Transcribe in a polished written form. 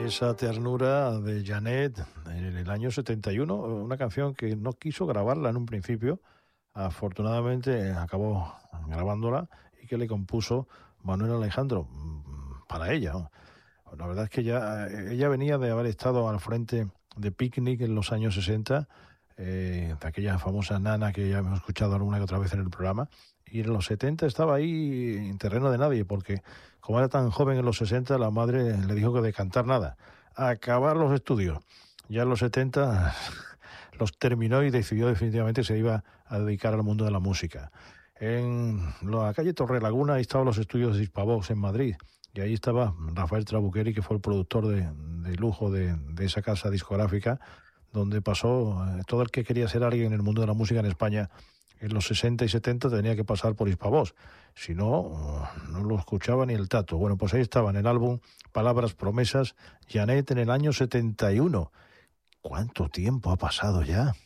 Esa ternura de Janet en el año 71, una canción que no quiso grabarla en un principio, afortunadamente acabó grabándola y que le compuso Manuel Alejandro para ella, ¿no? La verdad es que ella venía de haber estado al frente de Picnic en los años 60, de aquella famosa nana que ya hemos escuchado alguna que otra vez en el programa, y en los 70 estaba ahí en terreno de nadie, porque como era tan joven en los 60, la madre le dijo que de cantar nada, acabar los estudios. Ya en los 70 los terminó y decidió definitivamente que se iba a dedicar al mundo de la música. En la calle Torrelaguna, ahí estaban los estudios de Hispavox en Madrid, y ahí estaba Rafael Trabuqueri, que fue el productor de lujo de esa casa discográfica, donde pasó todo el que quería ser alguien en el mundo de la música en España en los 60 y 70 tenía que pasar por Hispavox, si no, no lo escuchaba ni el tato. Bueno, pues ahí estaba en el álbum Palabras Promesas, Janet en el año 71. ¿Cuánto tiempo ha pasado ya?